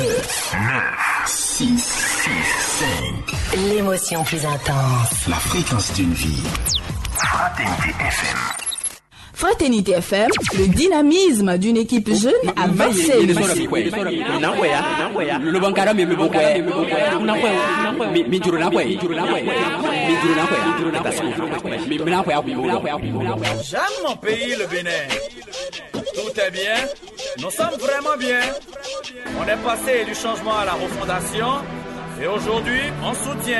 9, 6, 5. L'émotion plus intense. La fréquence d'une vie. Fraternité FM. Fraternité FM, le dynamisme d'une équipe jeune à Marseille. J'aime mon pays, le Bénin. Tout est bien. Nous sommes vraiment bien. On est passé du changement à la refondation. Et aujourd'hui, on soutient